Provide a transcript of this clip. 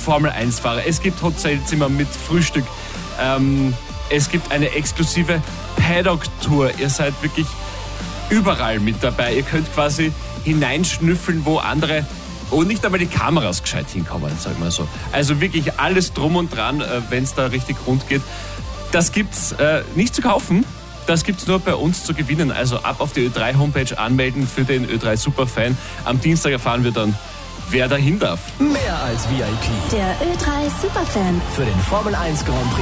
Formel-1-Fahrer, es gibt Hotelzimmer mit Frühstück, es gibt eine exklusive Paddock-Tour. Ihr seid wirklich überall mit dabei. Ihr könnt quasi hineinschnüffeln, wo nicht einmal die Kameras gescheit hinkommen, sag mal so. Also wirklich alles drum und dran, wenn es da richtig rund geht. Das gibt's nicht zu kaufen, das gibt's nur bei uns zu gewinnen. Also ab auf die Ö3-Homepage anmelden für den Ö3 Superfan. Am Dienstag erfahren wir dann, wer dahin darf. Mehr als VIP. Der Ö3 Superfan. Für den Formel 1 Grand Prix